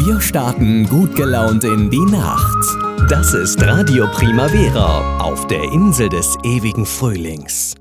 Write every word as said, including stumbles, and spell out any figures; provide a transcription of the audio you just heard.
Wir starten gut gelaunt in die Nacht. Das ist Radio Primavera auf der Insel des ewigen Frühlings.